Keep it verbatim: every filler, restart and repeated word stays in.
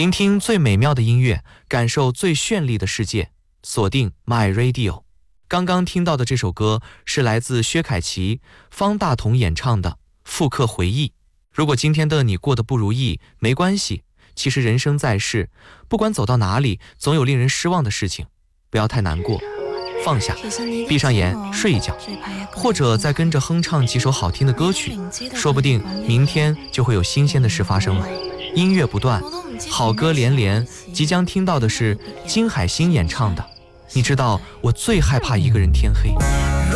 聆听最美妙的音乐，感受最绚丽的世界，锁定 My Radio。 刚刚听到的这首歌是来自薛凯琪、方大同演唱的《复刻回忆》。如果今天的你过得不如意，没关系，其实人生在世，不管走到哪里，总有令人失望的事情，不要太难过，放下，闭上眼睡一觉，或者再跟着哼唱几首好听的歌曲，说不定明天就会有新鲜的事发生了。音乐不断，好歌连连，即将听到的是金海心演唱的《你知道我最害怕一个人天黑》。